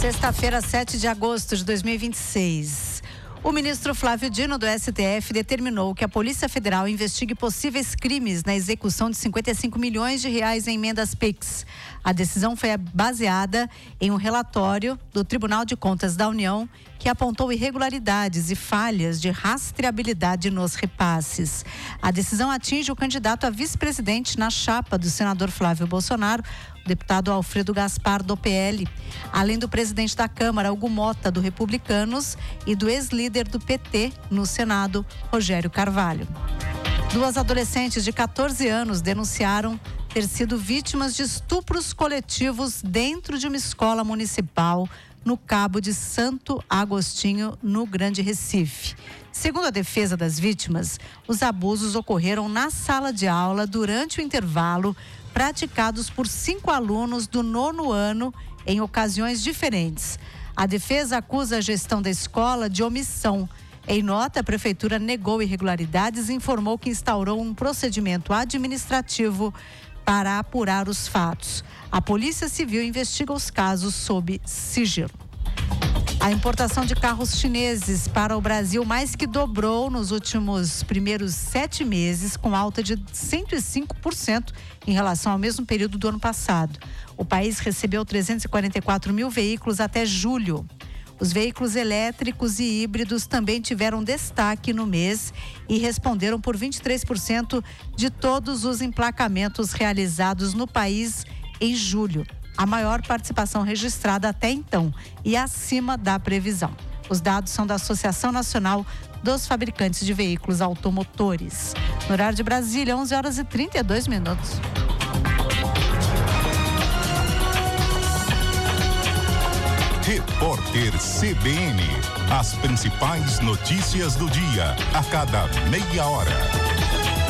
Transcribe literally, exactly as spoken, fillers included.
Sexta-feira, sete de agosto de dois mil e vinte e seis. O ministro Flávio Dino, do S T F, determinou que a Polícia Federal investigue possíveis crimes na execução de cinquenta e cinco milhões de reais em emendas Pix. A decisão foi baseada em um relatório do Tribunal de Contas da União que apontou irregularidades e falhas de rastreabilidade nos repasses. A decisão atinge o candidato a vice-presidente na chapa do senador Flávio Bolsonaro, o deputado Alfredo Gaspar, do P L, além do presidente da Câmara, Hugo Mota, do Republicanos, e do ex-líder do P T no Senado, Rogério Carvalho. Duas adolescentes de catorze anos denunciaram ter sido vítimas de estupros coletivos dentro de uma escola municipal no Cabo de Santo Agostinho, no Grande Recife. Segundo a defesa das vítimas, os abusos ocorreram na sala de aula durante o intervalo, praticados por cinco alunos do nono ano em ocasiões diferentes. A defesa acusa a gestão da escola de omissão. Em nota, a prefeitura negou irregularidades e informou que instaurou um procedimento administrativo para apurar os fatos. A Polícia Civil investiga os casos sob sigilo. A importação de carros chineses para o Brasil mais que dobrou nos últimos primeiros sete meses, com alta de cento e cinco por cento em relação ao mesmo período do ano passado. O país recebeu trezentos e quarenta e quatro mil veículos até julho. Os veículos elétricos e híbridos também tiveram destaque no mês e responderam por vinte e três por cento de todos os emplacamentos realizados no país em julho, a maior participação registrada até então e acima da previsão. Os dados são da Associação Nacional dos Fabricantes de Veículos Automotores. No horário de Brasília, onze horas e trinta e dois minutos. Repórter C B N. As principais notícias do dia, a cada meia hora.